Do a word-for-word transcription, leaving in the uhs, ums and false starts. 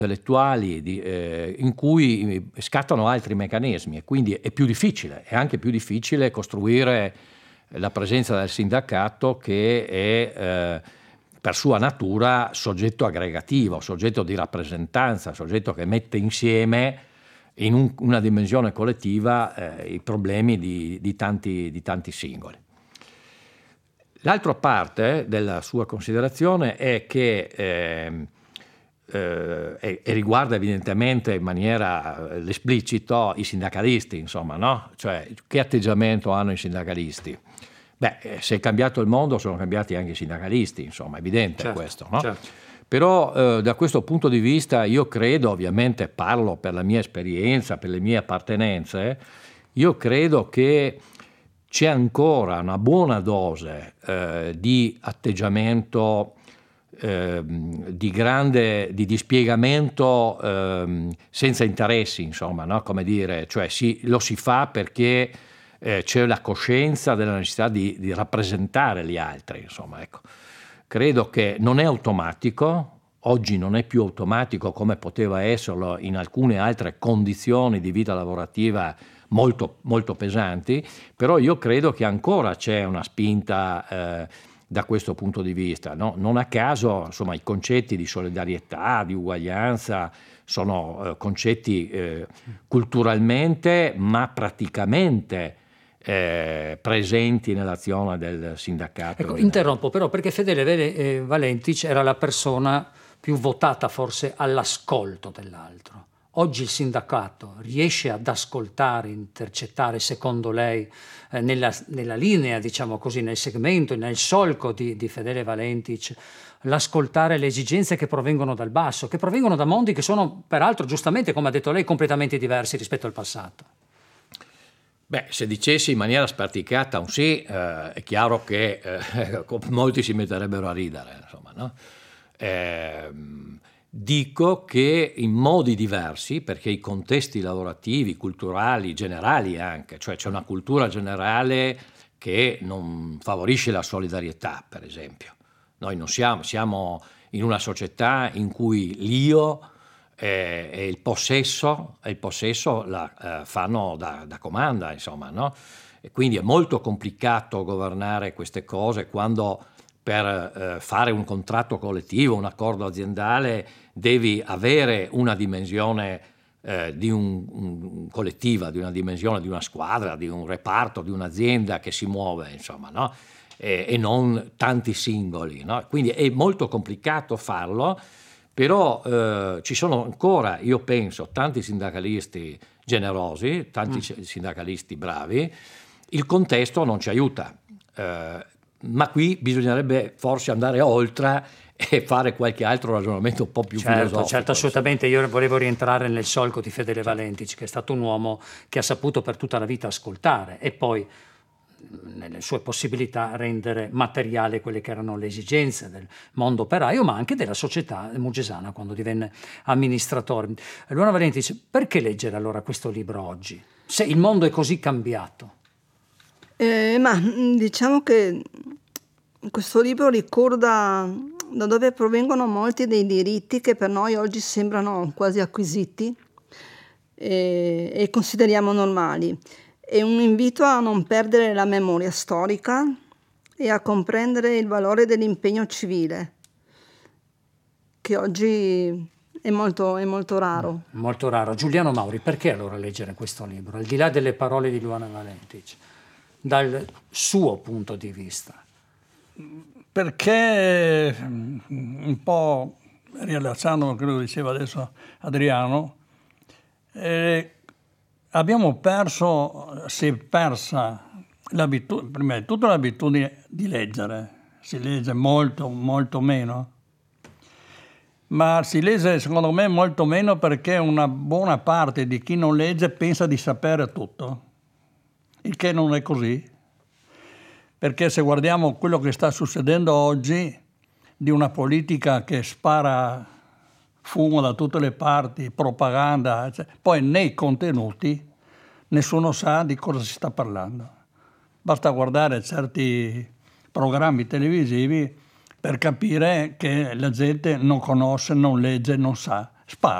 intellettuali di, eh, in cui scattano altri meccanismi e quindi è più difficile, è anche più difficile costruire la presenza del sindacato che è eh, per sua natura soggetto aggregativo, soggetto di rappresentanza, soggetto che mette insieme in un, una dimensione collettiva eh, i problemi di, di, tanti, di tanti singoli. L'altra parte della sua considerazione è che eh, eh, e, e riguarda evidentemente in maniera eh, esplicito i sindacalisti, insomma, no? Cioè, che atteggiamento hanno i sindacalisti? Beh, se è cambiato il mondo sono cambiati anche i sindacalisti, insomma, è evidente certo, questo, no? Certo. Però eh, da questo punto di vista io credo, ovviamente parlo per la mia esperienza, per le mie appartenenze, io credo che c'è ancora una buona dose eh, di atteggiamento eh, di grande di dispiegamento eh, senza interessi, insomma, no? Come dire, cioè si, lo si fa perché eh, c'è la coscienza della necessità di, di rappresentare gli altri, insomma, ecco. Credo che non è automatico, oggi non è più automatico come poteva esserlo in alcune altre condizioni di vita lavorativa molto, molto pesanti, però io credo che ancora c'è una spinta eh, da questo punto di vista, no? Non a caso, insomma, i concetti di solidarietà, di uguaglianza sono eh, concetti eh, culturalmente ma praticamente eh, presenti nell'azione del sindacato. Ecco, interrompo però perché Fedele eh, Valentic era la persona più votata forse all'ascolto dell'altro. Oggi il sindacato riesce ad ascoltare, intercettare, secondo lei, eh, nella, nella linea, diciamo così, nel segmento, nel solco di, di Fedele Valentic, l'ascoltare le esigenze che provengono dal basso, che provengono da mondi che sono, peraltro, giustamente, come ha detto lei, completamente diversi rispetto al passato? Beh, se dicessi in maniera sperticata un sì, eh, è chiaro che eh, molti si metterebbero a ridere, insomma, no? Eh, dico che in modi diversi, perché i contesti lavorativi, culturali, generali anche, cioè c'è una cultura generale che non favorisce la solidarietà, per esempio. Noi non siamo, siamo in una società in cui l'io e, e il possesso, e il possesso la eh, fanno da, da comanda, insomma, no? E quindi è molto complicato governare queste cose quando per eh, fare un contratto collettivo, un accordo aziendale, devi avere una dimensione eh, di un, un collettiva, di una dimensione di una squadra, di un reparto, di un'azienda che si muove, insomma, no? E, e non tanti singoli, no? Quindi è molto complicato farlo, però eh, ci sono ancora, io penso, tanti sindacalisti generosi, tanti mm. sindacalisti bravi. Il contesto non ci aiuta. Eh, ma qui bisognerebbe forse andare oltre e fare qualche altro ragionamento un po' più certo, filosofico. Certo, assolutamente. Io volevo rientrare nel solco di Fedele Valentic, che è stato un uomo che ha saputo per tutta la vita ascoltare e poi, nelle sue possibilità, rendere materiale quelle che erano le esigenze del mondo operaio, ma anche della società mugesana quando divenne amministratore. Luana Valentic, perché leggere allora questo libro oggi, se il mondo è così cambiato? Eh, ma diciamo che questo libro ricorda da dove provengono molti dei diritti che per noi oggi sembrano quasi acquisiti e, e consideriamo normali. È un invito a non perdere la memoria storica e a comprendere il valore dell'impegno civile, che oggi è molto, è molto raro. Molto raro. Giuliano Mauri, perché allora leggere questo libro, al di là delle parole di Luana Valentic, dal suo punto di vista? Perché, un po' riallacciando a quello che diceva adesso Adriano, eh, abbiamo perso, si è persa l'abitudine, prima di tutto l'abitudine di leggere, si legge molto, molto meno, ma si legge secondo me molto meno perché una buona parte di chi non legge pensa di sapere tutto, il che non è così. Perché se guardiamo quello che sta succedendo oggi, di una politica che spara fumo da tutte le parti, propaganda, eccetera, poi nei contenuti nessuno sa di cosa si sta parlando. Basta guardare certi programmi televisivi per capire che la gente non conosce, non legge, non sa. spara.